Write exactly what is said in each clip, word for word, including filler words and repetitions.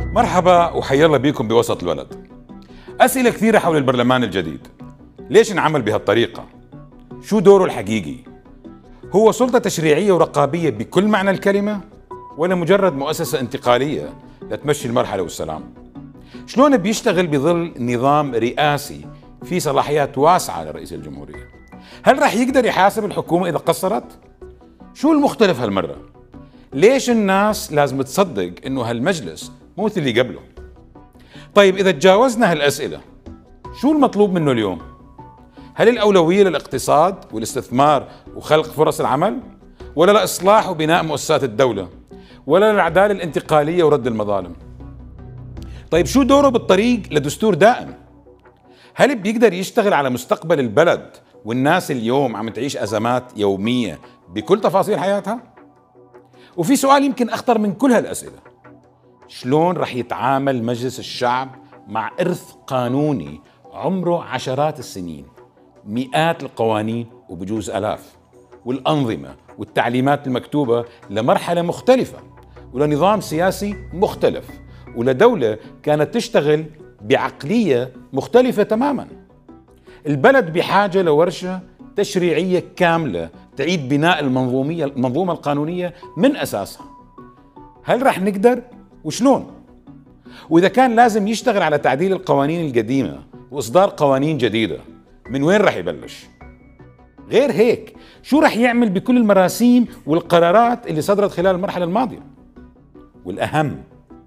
مرحبا وحيا الله بيكم بوسط البلد. أسئلة كثيرة حول البرلمان الجديد. ليش انعمل بهالطريقة؟ شو دوره الحقيقي؟ هو سلطة تشريعية ورقابية بكل معنى الكلمة؟ ولا مجرد مؤسسة انتقالية لتمشي المرحلة والسلام؟ شلون بيشتغل بظل نظام رئاسي في صلاحيات واسعة لرئيس الجمهورية؟ هل رح يقدر يحاسب الحكومة إذا قصرت؟ شو المختلف هالمرة؟ ليش الناس لازم تصدق إنه هالمجلس مو مثل اللي قبله؟ طيب إذا تجاوزنا هالأسئلة، شو المطلوب منه اليوم؟ هل الأولوية للاقتصاد والاستثمار وخلق فرص العمل؟ ولا لإصلاح وبناء مؤسسات الدولة؟ ولا للعدالة الانتقالية ورد المظالم؟ طيب شو دوره بالطريق لدستور دائم؟ هل بيقدر يشتغل على مستقبل البلد والناس اليوم عم تعيش أزمات يومية بكل تفاصيل حياتها؟ وفي سؤال يمكن أخطر من كل هالأسئلة: شلون رح يتعامل مجلس الشعب مع إرث قانوني عمره عشرات السنين، مئات القوانين وبجوز آلاف، والأنظمة والتعليمات المكتوبة لمرحلة مختلفة ولنظام سياسي مختلف ولدولة كانت تشتغل بعقلية مختلفة تماما؟ البلد بحاجة لورشة تشريعية كاملة تعيد بناء المنظومية المنظومة القانونية من أساسها. هل رح نقدر؟ وشلون؟ وإذا كان لازم يشتغل على تعديل القوانين القديمة وإصدار قوانين جديدة، من وين رح يبلش؟ غير هيك، شو رح يعمل بكل المراسيم والقرارات اللي صدرت خلال المرحلة الماضية؟ والأهم،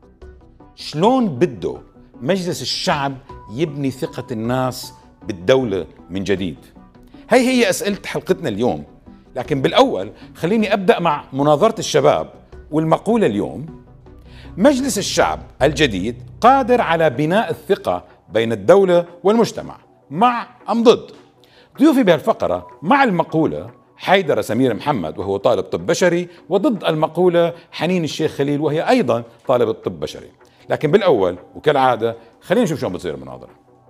شلون بده مجلس الشعب يبني ثقة الناس بالدولة من جديد؟ هي هي أسئلة حلقتنا اليوم. لكن بالأول خليني أبدأ مع مناظرة الشباب والمقولة اليوم: مجلس الشعب الجديد قادر على بناء الثقة بين الدولة والمجتمع، مع أم ضد؟ ضيوفي بهالفقرة مع المقولة حيدر سمير محمد وهو طالب طب بشري، وضد المقولة حنين الشيخ خليل وهي أيضا طالبة طب بشري. لكن بالأول وكالعادة خلينا نشوف شلون بتصير المناظرة.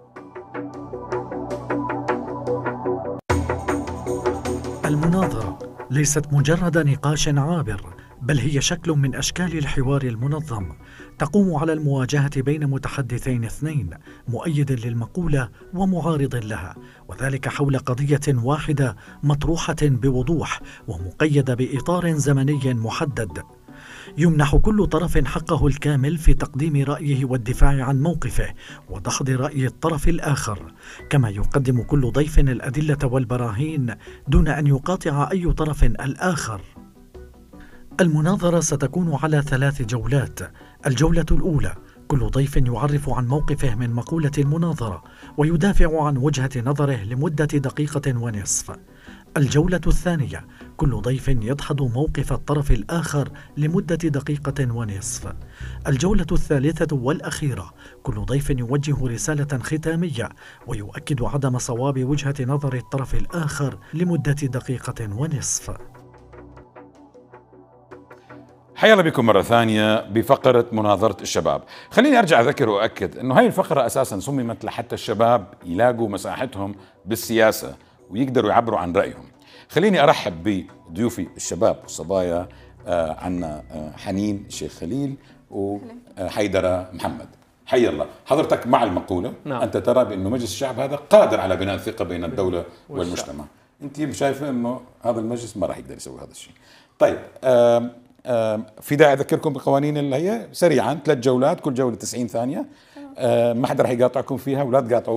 المناظرة ليست مجرد نقاش عابر، بل هي شكل من أشكال الحوار المنظم تقوم على المواجهة بين متحدثين اثنين، مؤيد للمقولة ومعارض لها، وذلك حول قضية واحدة مطروحة بوضوح ومقيدة بإطار زمني محدد. يمنح كل طرف حقه الكامل في تقديم رأيه والدفاع عن موقفه ودحض رأي الطرف الآخر، كما يقدم كل ضيف الأدلة والبراهين دون أن يقاطع أي طرف الآخر. المناظرة ستكون على ثلاث جولات. الجولة الأولى، كل ضيف يعرف عن موقفه من مقولة المناظرة ويدافع عن وجهة نظره لمدة دقيقة ونصف. الجولة الثانية، كل ضيف يدحض موقف الطرف الآخر لمدة دقيقة ونصف. الجولة الثالثة والأخيرة، كل ضيف يوجه رسالة ختامية ويؤكد عدم صواب وجهة نظر الطرف الآخر لمدة دقيقة ونصف. حيا الله بكم مرة ثانية بفقرة مناظرة الشباب. خليني أرجع أذكر وأكد أنه هاي الفقرة أساساً صممت لحتى الشباب يلاقوا مساحتهم بالسياسة ويقدروا يعبروا عن رأيهم. خليني أرحب بضيوفي الشباب والصبايا. آه عنا آه حنين الشيخ خليل وحيدر محمد. حيا الله. حضرتك مع المقولة. نعم. أنت ترى بأنه مجلس الشعب هذا قادر على بناء الثقة بين الدولة والمجتمع. أنت شايفة أنه هذا المجلس ما راح يقدر يسوي هذا الشيء. طيب، آه في داعي أذكركم بقوانين اللي هي سريعا ثلاث جولات، كل جولة تسعين ثانية. ما حدا رح يقاطعكم فيها ولا تقاطعوا